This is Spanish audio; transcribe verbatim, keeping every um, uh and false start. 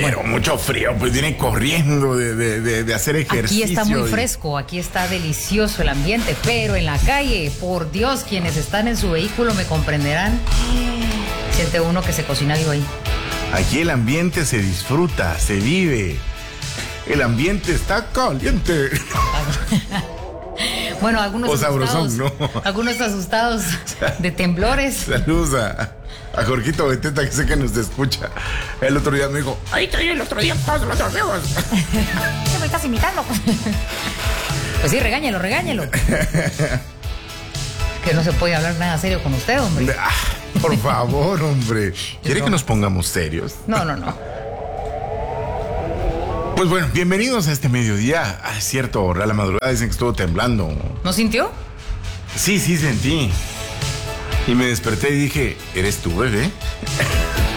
Pero mucho frío, pues viene corriendo de, de, de, de hacer ejercicio. Aquí está muy y... fresco, aquí está delicioso el ambiente, pero en la calle, por Dios, quienes están en su vehículo me comprenderán. Siente uno que se cocina vivo ahí. Aquí el ambiente se disfruta, se vive. El ambiente está caliente. Bueno, algunos o asustados, sabrosón, ¿no? algunos asustados de temblores. Saludos a, a Jorgito Beteta, que sé que nos escucha. El otro día me dijo, ahí estoy el otro día, todos los otros días. ¿Qué me estás imitando? Pues sí, regáñelo, regáñelo. Que no se puede hablar nada serio con usted, hombre. Ah, por favor, hombre. ¿Quiere que nos pongamos serios? No, no, no. Pues bueno, bienvenidos a este mediodía. Ah, es cierto, a la madrugada dicen que estuvo temblando. ¿No sintió? Sí, sí sentí. Y me desperté y dije, ¿eres tú, bebé?